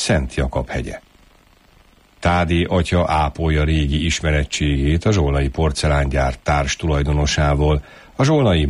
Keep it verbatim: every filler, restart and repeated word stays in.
Szent Jakab hegye. Tádi atya ápolja régi ismerettségét a zsolnai porcelángyár társ tulajdonosával, a zsolnai